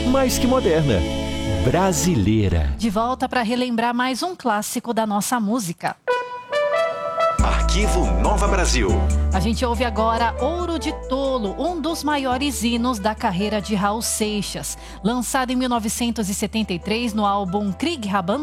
mais que moderna, brasileira. De volta para relembrar mais um clássico da nossa música. Arquivo Nova Brasil. A gente ouve agora Ouro de Tolo, um dos maiores hinos da carreira de Raul Seixas. Lançado em 1973 no álbum Krieg Raban